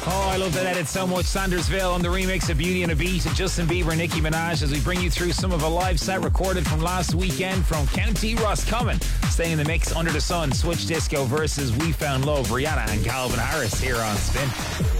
Oh, I love that edit so much. Sandersville on the remix of Beauty and a Beat of Justin Bieber and Nicki Minaj as we bring you through some of a live set recorded from last weekend from County Roscommon. Staying in the mix, Under the Sun, Switch Disco versus We Found Love, Rihanna and Calvin Harris here on Spin.